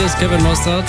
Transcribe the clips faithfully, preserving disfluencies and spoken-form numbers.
Hier ist Kevin Mostert.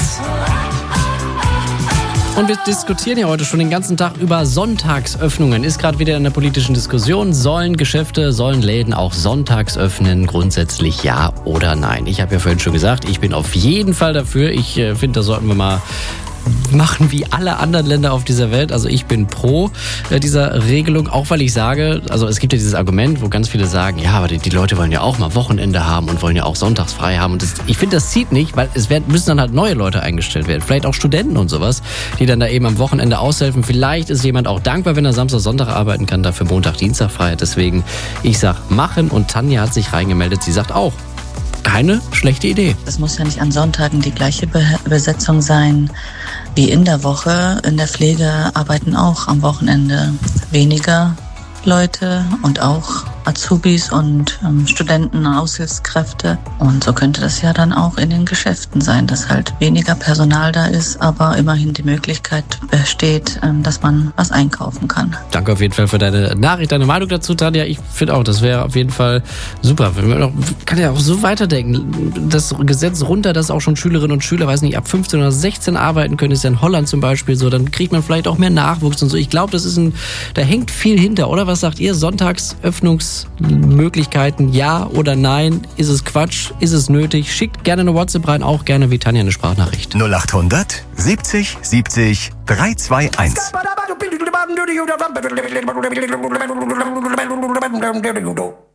Und wir diskutieren ja heute schon den ganzen Tag über Sonntagsöffnungen. Ist gerade wieder in der politischen Diskussion. Sollen Geschäfte, sollen Läden auch sonntags öffnen? Grundsätzlich ja oder nein? Ich habe ja vorhin schon gesagt, ich bin auf jeden Fall dafür. Ich äh, finde, da sollten wir mal machen wie alle anderen Länder auf dieser Welt. Also ich bin pro äh, dieser Regelung, auch weil ich sage, also es gibt ja dieses Argument, wo ganz viele sagen, ja, aber die, die Leute wollen ja auch mal Wochenende haben und wollen ja auch sonntags frei haben. Und das, ich finde, das zieht nicht, weil es werden, müssen dann halt neue Leute eingestellt werden. Vielleicht auch Studenten und sowas, die dann da eben am Wochenende aushelfen. Vielleicht ist jemand auch dankbar, wenn er Samstag, Sonntag arbeiten kann, dafür Montag, Dienstag frei hat. Deswegen, ich sag machen, und Tanja hat sich reingemeldet. Sie sagt auch, keine schlechte Idee. Es muss ja nicht an Sonntagen die gleiche Be- Besetzung sein wie in der Woche. In der Pflege arbeiten auch am Wochenende weniger Leute und auch Azubis und ähm, Studenten, Aushilfskräfte. Und so könnte das ja dann auch in den Geschäften sein, dass halt weniger Personal da ist, aber immerhin die Möglichkeit besteht, ähm, dass man was einkaufen kann. Danke auf jeden Fall für deine Nachricht, deine Meinung dazu, Tanja. Ich finde auch, das wäre auf jeden Fall super. Man kann ja auch so weiterdenken. Das Gesetz runter, dass auch schon Schülerinnen und Schüler, weiß nicht, ab fünfzehn oder sechzehn arbeiten können, ist ja in Holland zum Beispiel so. Dann kriegt man vielleicht auch mehr Nachwuchs und so. Ich glaube, das ist ein, da hängt viel hinter, oder? Was sagt ihr? Sonntagsöffnungsmöglichkeiten, ja oder nein? Ist es Quatsch? Ist es nötig? Schickt gerne eine WhatsApp rein, auch gerne wie Tanja eine Sprachnachricht. null acht hundert siebzig siebzig drei zwei eins.